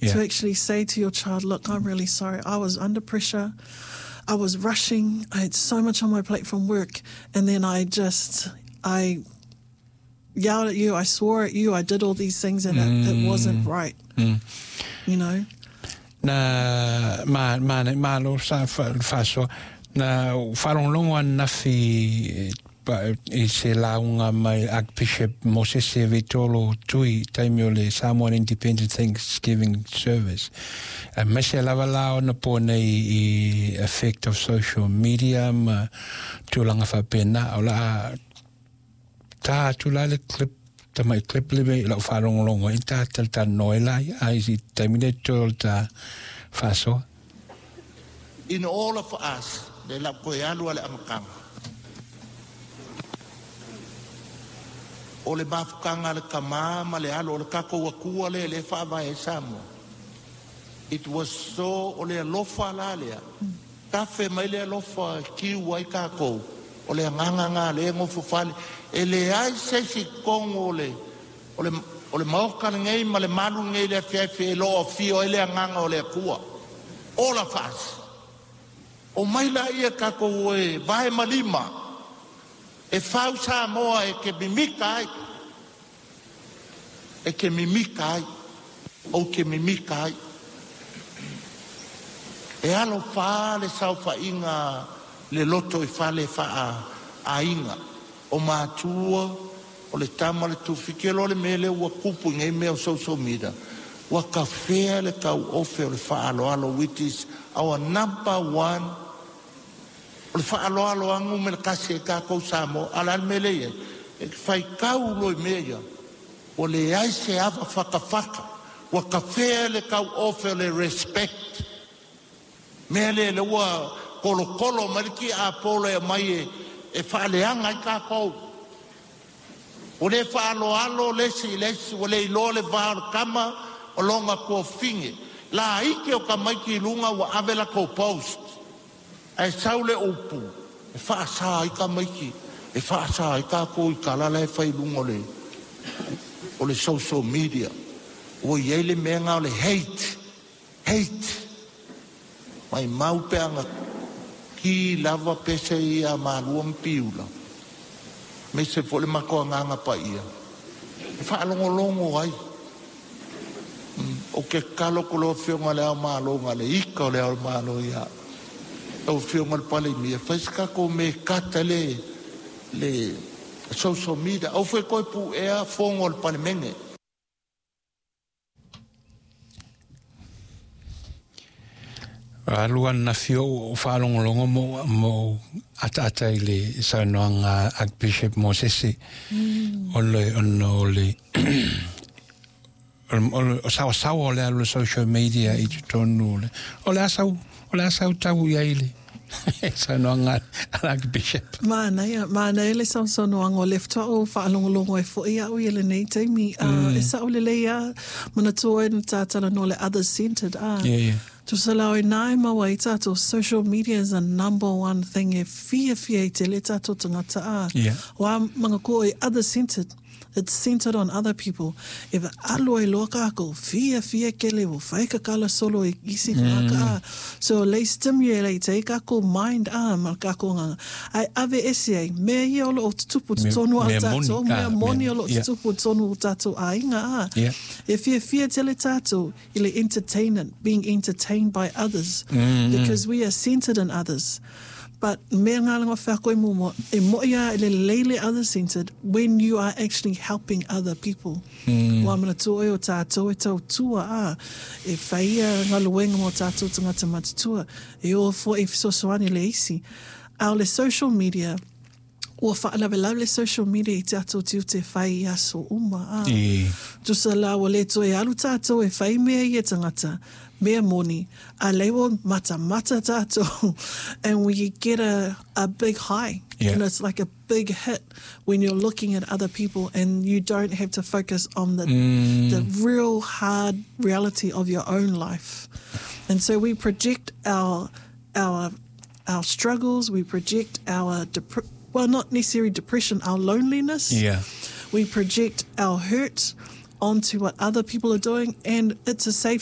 to actually say to your child, look, I'm really sorry. I was under pressure. I was rushing. I had so much on my plate from work. And then I yelled at you. I swore at you. I did all these things and it wasn't right. You know? Ma lo sa faso na farong na fi I se launga mai Archbishop Moses Vitolo tui taimio le Samoan Independent Thanksgiving service. Me se lava lao na pone I effect of social media ma tūlanga whapena o la tā tūla le clip tamai clip lebe lau wharongolongo I tā talta noela a isi taimine tūl tā whaso. In all of us, le la koe alu ale amakanga. O le mafukanga le kama ma le alo o le kako wakua le whaava e Samoa. It was so o le alofa la lea. Kafe mai le alofa kiu ai kako. O le nganga le ngofu fale. E le ai sesi kongo o le maoka ngei ma le malu ngei le fiafe e loa fio e le nganga o le kua. All of us. O mai la ia kako e vai malima. E fau Samoa e ke mimika ai. E ke mimika ai. O ke mimika ai. E alo wha le sau wha inga le loto e wha le wha a inga. O mātua, o le tama le tūwhike lo le mele ua kupu ngai mea o social media. Ua ka whea le kau ofe o le wha alo alo which is our number one. O le whaaloa angu me le kasi e kākou Samoa, ala mele ia, e whai kau loi mea ia, o le ai se awa whakawhaka, wa ka whea le kau ofe le respect. Mea le ua kolo mariki a polo e mai e whaaleanga I kākou. O le whaaloalo lesi, o le ilo le vāru kama, o longa kua whinge. La ike o ka maiki lunga wa avela ko post. Ai saule upu e whaasa I ka maiki e whaasa I ka ko I ka lala e whai lungo o le social media o iei le menga o le hate mai mau peanga ki lava pese I a malua mpiula me se fo le mako nganga pa ia e whaalongolongo ai o ke kalo kolo whionga leo malo ngale ika o leo malo ia o whionga pale mia whaiska ko me kata le social media o whai koe pu ea whongo le pale menge Aluan na fio o whaalongolongo mo ata I le saunoanga Archbishop Moses o le o sawa le alu social media I tonu le o le asau tau ia ile saunoanga Archbishop Mana le saunoanga o le ftua o whaalongolongo e fo ia o ile nei teimi e sa o le leia mana toa na tātala no le other-centered Tu salau I nai mawa I tātou social media is a number one thing e fia I te le tātou tangata Wa mga ko e other-centered. It's centered on other people. If alo e loa kako, fia kele o whaika kala solo e isi whaka So le stimulate e kako mind ma kako nganga. Ai ave ese mea ia olo o tutupu tonu a tātou, mea moni olo o tutupu tonu o tātou a inga E fia tele tātou ile entertainment, being entertained by others because we are centered in others. But mea ngā langa whakoi mumo, e moia ele leile other-centered when you are actually helping other people. Wa mana tō o tātou e tau tua e whaia ngā luenga mo tātou tangata matatua, e o fo e fisosoani le isi. Au le social media, ua whaalawe social media I tātou tiu te whai aso uma Tusa la wa le tō e alu tātou e whai mea I e tangata, mea moni, a lewa mata tātou, and we get a big high. You know, it's like a big hit when you're looking at other people and you don't have to focus on the real hard reality of your own life. And so we project our struggles, we project our well, not necessarily depression, our loneliness. We project our hurt onto what other people are doing, and it's a safe